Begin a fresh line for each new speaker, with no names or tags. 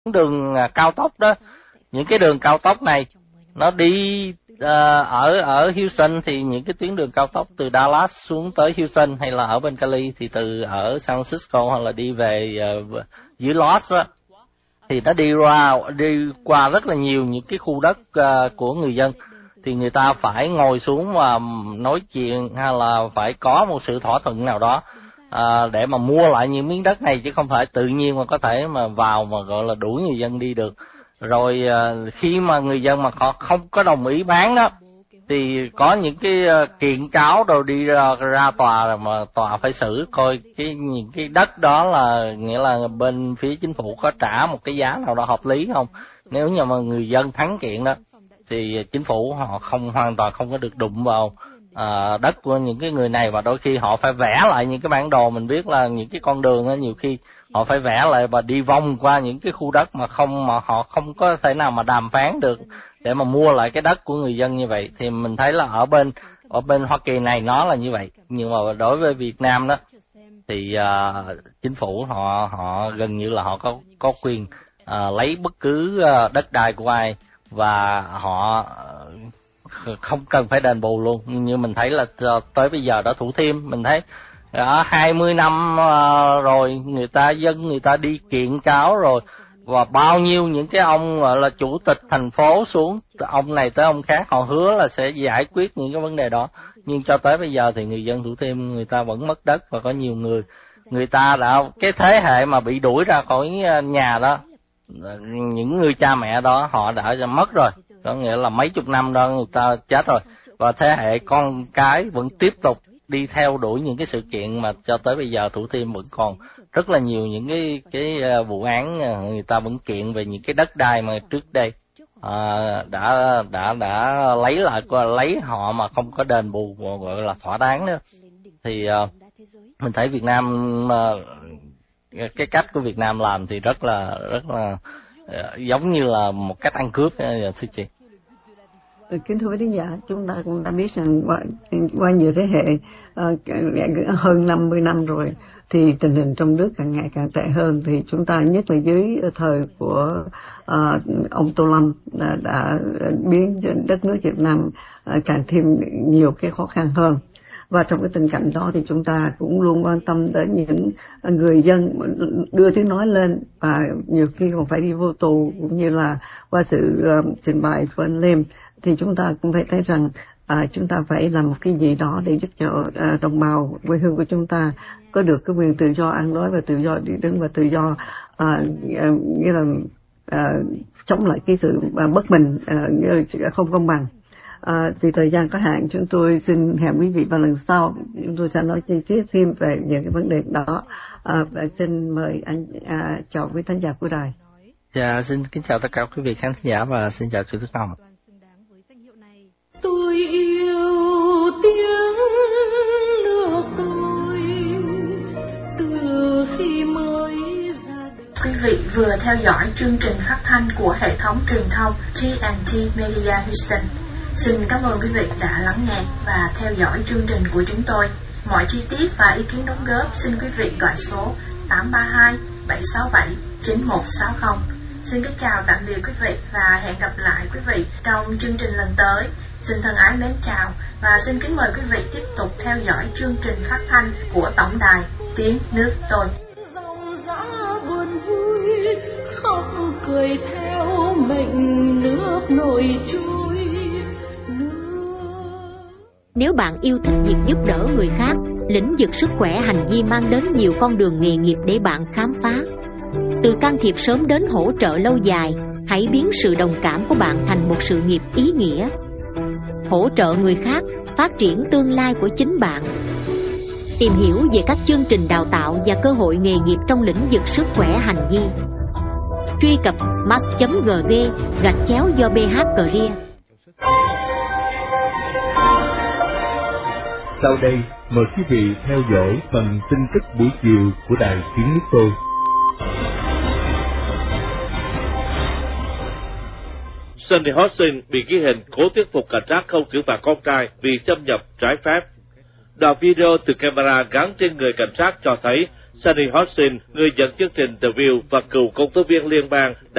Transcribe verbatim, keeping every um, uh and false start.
đường cao tốc đó, những cái đường cao tốc này nó đi uh, ở ở Houston thì những cái tuyến đường cao tốc từ Dallas xuống tới Houston, hay là ở bên Cali thì từ ở San Francisco hoặc là đi về uh, dưới Los á, thì nó đi qua đi qua rất là nhiều những cái khu đất uh, của người dân, thì người ta phải ngồi xuống và nói chuyện hay là phải có một sự thỏa thuận nào đó à, để mà mua lại những miếng đất này, chứ không phải tự nhiên mà có thể mà vào mà gọi là đuổi người dân đi được. Rồi à, khi mà người dân mà họ không có đồng ý bán đó thì có những cái kiện cáo rồi đi ra, ra tòa, mà tòa phải xử coi cái những cái đất đó là nghĩa là bên phía chính phủ có trả một cái giá nào đó hợp lý không. Nếu như mà người dân thắng kiện đó thì chính phủ họ không hoàn toàn không có được đụng vào à, đất của những cái người này, và đôi khi họ phải vẽ lại những cái bản đồ. Mình biết là những cái con đường đó, nhiều khi họ phải vẽ lại và đi vòng qua những cái khu đất mà không mà họ không có thể nào mà đàm phán được để mà mua lại cái đất của người dân như vậy. Thì mình thấy là ở bên ở bên Hoa Kỳ này nó là như vậy, nhưng mà đối với Việt Nam đó thì à, chính phủ họ họ gần như là họ có có quyền à, lấy bất cứ à, đất đai của ai, và họ không cần phải đền bù luôn. Như mình thấy là tới bây giờ đã Thủ Thiêm, mình thấy ở hai mươi năm rồi người ta dân người ta đi kiện cáo rồi, và bao nhiêu những cái ông gọi là chủ tịch thành phố xuống, ông này tới ông khác, họ hứa là sẽ giải quyết những cái vấn đề đó, nhưng cho tới bây giờ thì người dân Thủ Thiêm người ta vẫn mất đất, và có nhiều người người ta đã cái thế hệ mà bị đuổi ra khỏi nhà đó, những người cha mẹ đó họ đã mất rồi, có nghĩa là mấy chục năm đó người ta chết rồi, và thế hệ con cái vẫn tiếp tục đi theo đuổi những cái sự kiện, mà cho tới bây giờ Thủ Thiêm vẫn còn rất là nhiều những cái cái vụ án người ta vẫn kiện về những cái đất đai mà trước đây à, đã đã đã lấy lại lấy họ mà không có đền bù gọi là thỏa đáng nữa. Thì uh, mình thấy Việt Nam uh, cái cách của Việt Nam làm thì rất là rất là uh, giống như là một cách ăn cướp, thưa chị.
Kính thưa quý khán giả, chúng ta cũng đã biết rằng qua, qua nhiều thế hệ uh, hơn năm mươi năm rồi thì tình hình trong nước càng ngày càng tệ hơn. Thì chúng ta nhất là dưới thời của uh, ông Tô Lâm đã, đã biến đất nước Việt Nam uh, càng thêm nhiều cái khó khăn hơn. Và trong cái tình cảnh đó thì chúng ta cũng luôn quan tâm đến những người dân đưa tiếng nói lên, và nhiều khi còn phải đi vô tù, cũng như là qua sự uh, trình bày của anh Liêm thì chúng ta cũng thấy thấy rằng à, chúng ta phải làm một cái gì đó để giúp cho à, đồng bào quê hương của chúng ta có được cái quyền tự do ăn nói và tự do đi đứng và tự do à, à, nghĩa là à, chống lại cái sự à, bất bình, à, không công bằng. À, vì thời gian có hạn, chúng tôi xin hẹn quý vị vào lần sau chúng tôi sẽ nói chi tiết thêm về những cái vấn đề đó. À, và xin mời anh à, chào quý khán giả của đài.
Dạ, xin kính chào tất cả quý vị khán giả và xin chào chú Thức Hồng.
Tôi yêu tiếng nước tôi từ khi mới ra đời.
Quý vị vừa theo dõi chương trình phát thanh của hệ thống truyền thông T and T Media Houston. Xin cảm ơn quý vị đã lắng nghe và theo dõi chương trình của chúng tôi. Mọi chi tiết và ý kiến đóng góp xin quý vị gọi số tám ba hai bảy sáu bảy chín một sáu không. Xin kính chào tạm biệt quý vị và hẹn gặp lại quý vị trong chương trình lần tới. Xin thân ái mến chào và xin kính mời quý vị tiếp tục theo dõi chương trình phát thanh của tổng đài Tiếng Nước Tôi.
Dòng dã buồn vui khóc cười theo mệnh nước nổi trôi.
Nếu bạn yêu thích việc giúp đỡ người khác, lĩnh vực sức khỏe hành vi mang đến nhiều con đường nghề nghiệp để bạn khám phá. Từ can thiệp sớm đến hỗ trợ lâu dài, hãy biến sự đồng cảm của bạn thành một sự nghiệp ý nghĩa. Hỗ trợ người khác, phát triển tương lai của chính bạn. Tìm hiểu về các chương trình đào tạo và cơ hội nghề nghiệp trong lĩnh vực sức khỏe hành vi. Truy cập mass chấm gv gạch chéo do bê hát Career.
Sau đây, mời quý vị theo dõi phần tin tức buổi chiều của Đài Tiếng Nước Tôi.
Sunny Hostin bị ghi hình cố thuyết phục cảnh sát không xử phạt con trai vì xâm nhập trái phép. Đoạn video từ camera gắn trên người cảnh sát cho thấy Sunny Hostin, người dẫn chương trình The View và cựu công tố viên liên bang,